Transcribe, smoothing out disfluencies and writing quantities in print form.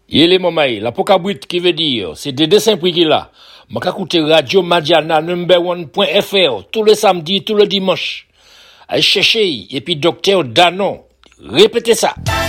Il est momai, la pokabrit qui veut dire, c'est des dessins prix qu'il a. M'a écouter Radio Madiana #1.fr tous les samedis, tous les dimanches. Allez chercher, et puis docteur Danon. Répétez ça.